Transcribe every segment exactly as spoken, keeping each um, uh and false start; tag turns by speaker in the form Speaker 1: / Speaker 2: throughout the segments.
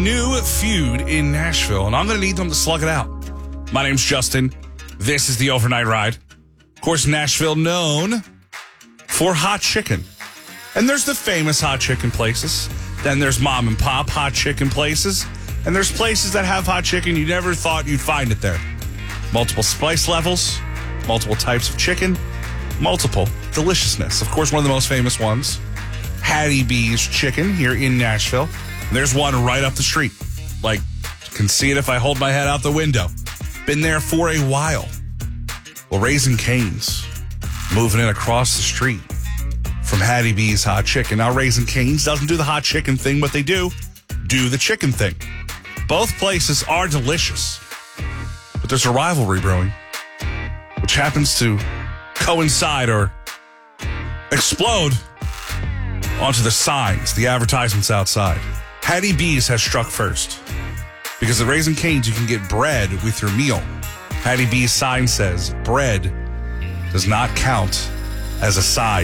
Speaker 1: New feud in Nashville, and I'm going to need them to slug it out. My name's Justin. This is the Overnight Ride. Of course, Nashville known for hot chicken. And there's the famous hot chicken places. Then there's mom and pop hot chicken places. And there's places that have hot chicken you never thought you'd find it there. Multiple spice levels, multiple types of chicken, multiple deliciousness. Of course, one of the most famous ones, Hattie B's Chicken here in Nashville. There's one right up the street. Like, can see it if I hold my head out the window. Been there for a while. Well, Raising Cane's moving in across the street from Hattie B's Hot Chicken. Now, Raising Cane's doesn't do the hot chicken thing, but they do do the chicken thing. Both places are delicious, but there's a rivalry brewing, which happens to coincide or explode onto the signs, the advertisements outside. Hattie B's has struck first, because at Raising Cane's you can get bread with your meal. Hattie B's sign says bread does not count as a side.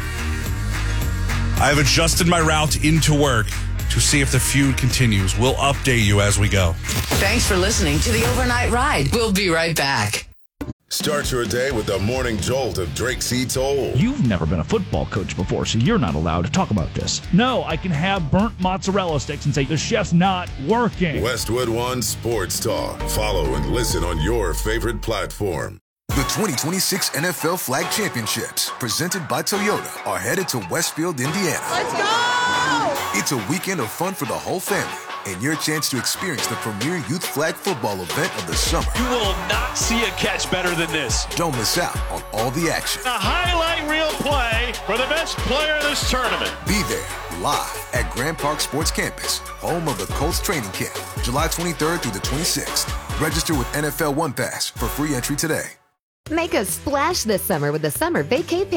Speaker 1: I have adjusted my route into work to see if the feud continues. We'll update you as we go.
Speaker 2: Thanks for listening to the Overnight Ride. We'll be right back.
Speaker 3: Start your day with the morning jolt of Drake C. Toll.
Speaker 4: You've never been a football coach before, so you're not allowed to talk about this. No, I can have burnt mozzarella sticks and say the chef's not working.
Speaker 3: Westwood One Sports Talk. Follow and listen on your favorite platform.
Speaker 5: The twenty twenty-six N F L Flag Championships, presented by Toyota, are headed to Westfield, Indiana.
Speaker 6: Let's go!
Speaker 5: It's a weekend of fun for the whole family, and your chance to experience the premier youth flag football event of the summer.
Speaker 7: You will not see a catch better than this.
Speaker 5: Don't miss out on all the action.
Speaker 7: A highlight reel play for the best player in this tournament.
Speaker 5: Be there, live at Grand Park Sports Campus, home of the Colts training camp, July twenty-third through the twenty-sixth. Register with N F L One Pass for free entry today.
Speaker 8: Make a splash this summer with the Summer Vacay